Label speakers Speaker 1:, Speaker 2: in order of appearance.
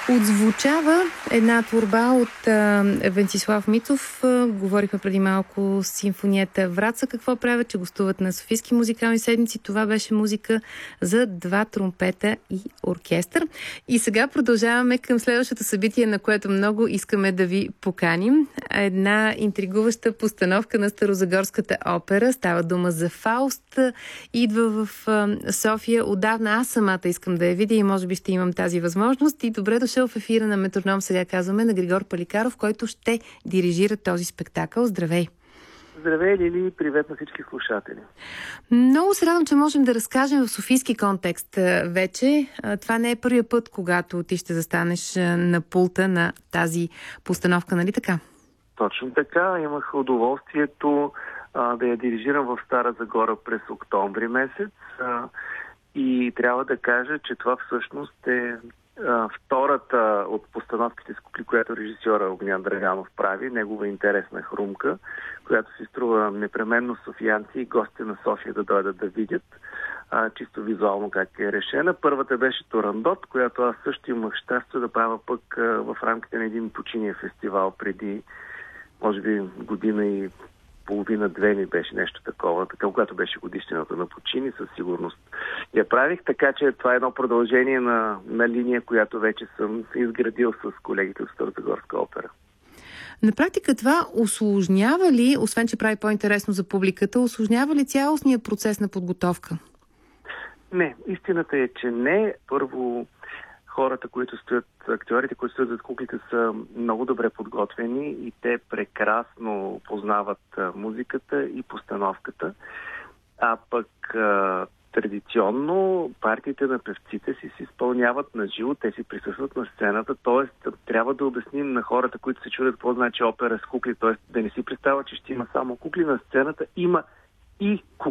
Speaker 1: Отзвучава една творба от Венцислав Мицов. Говорихме преди малко с симфонията Враца. Какво правят, че гостуват на Софийски музикални седмици. Това беше музика за 2 тромпета и оркестър. И сега продължаваме към следващото събитие, на което много искаме да ви поканим. Една интригуваща постановка на Старозагорската опера. Става дума за Фауст. Идва в София. Отдавна аз самата искам да я видя и може би ще имам тази възможност. И добре дошъл в ефира на Метроном, сега казваме, на Григор Паликаров, който ще дирижира този спектакъл. Здравей!
Speaker 2: Здравей, Лили, привет на всички слушатели.
Speaker 1: Много се радвам, че можем да разкажем в софийски контекст вече. Това не е първият път, когато ти ще застанеш на пулта на тази постановка, нали така?
Speaker 2: Точно така. Имах удоволствието да я дирижирам в Стара Загора през октомври месец. И трябва да кажа, че това всъщност е втората от постановките с кукли, която режисьора Огнян Драганов прави, негова интересна хрумка, която се струва непременно софиянци и гости на София да дойдат да видят чисто визуално как е решена. Първата беше Турандот, която аз също имах щастие да правя пък в рамките на един починия фестивал преди, може би, година и половина-две ми беше нещо такова, така, когато беше годишнината на Почини, със сигурност я правих, така че това е едно продължение на линия, която вече съм изградил с колегите от Старозагорска опера.
Speaker 1: На практика това усложнява ли, освен че прави по-интересно за публиката, усложнява ли цялостния процес на подготовка?
Speaker 2: Не, истината е, че не. Първо, хората, които стоят, актьорите, които стоят зад куклите, са много добре подготвени и те прекрасно познават музиката и постановката. А пък традиционно партиите на певците си изпълняват на живо, те си присъстват на сцената, т.е. трябва да обясним на хората, които се чудят какво значи опера с кукли, т.е. да не си представят, че ще има само кукли на сцената, има и кукли.